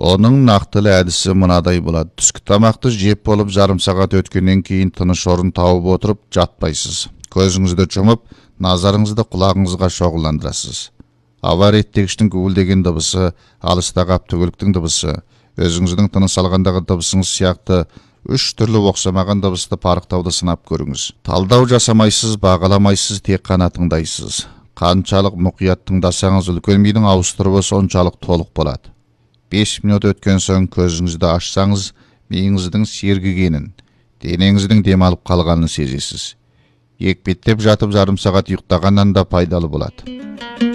Оның нақтылы әдісі мынадай болады. Түскі тамақты жеп болып жарым сағат өткеннен кейін тыныш орын тауып отырып жатпайсыз. Көзіңізді жұмып, назарыңызды құлағыңызға шоғылдырасыз. Ауа реттегіштің гуілдеген дыбысы, алыстағы автокөліктің дыбысы, өзіңіздің тыныс алғандағы дыбысыңыз сияқты үш түрлі оқсамаған дыбысты парықтауды сынап көріңіз. Талдау жасамайсыз, бағаламайсыз, тек қана тыңдайсыз. Қаншалық мұқият тыңдасаңыз, үлкен мидың ауыстыруы соншалық толық болады. 5 минут өткен соң көзіңізді ашсаңыз, миыңыздың сергігенін, денеңіздің демалып қалғанын сезесіз. Екпеттеп жатып жарым сағат ұйықтағаннан да пайдалы болады.